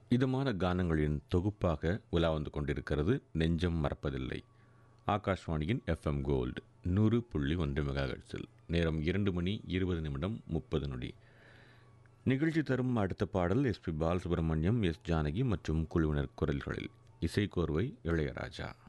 இதமான கானங்களின் தொகுப்பாக உலா வந்து கொண்டிருக்கிறது நெஞ்சம் மறப்பதில்லை. ஆகாஷ்வாணியின் FM கோல்டு 100.1 மெகாஹெர்ட்ஸில் நேரம் 2:20 நிகழ்ச்சி தரும் அடுத்த பாடல் SP பாலசுப்ரமணியம், S ஜானகி மற்றும் குழுவினர் குரல்களில். இசைக்கோர்வை இளையராஜா.